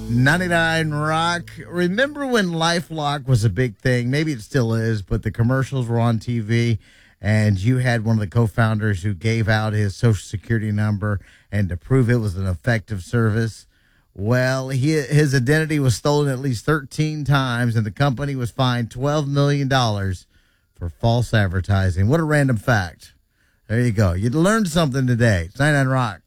99 Rock. Remember when LifeLock was a big thing? Maybe it still is, but the commercials were on TV, and you had one of the co-founders who gave out his Social Security number, and to prove it was an effective service, well, his identity was stolen at least 13 times, and the company was fined $12 million for false advertising. What a random fact. There you go. You learned something today. It's 99 Rock.